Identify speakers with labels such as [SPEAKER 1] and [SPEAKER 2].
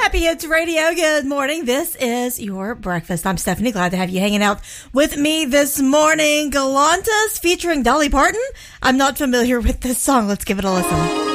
[SPEAKER 1] Happy Hits Radio. Good morning. This is your breakfast. I'm Stephanie. Glad to have you hanging out with me this morning. Galantis featuring Dolly Parton. I'm not familiar with this song. Let's give it a listen.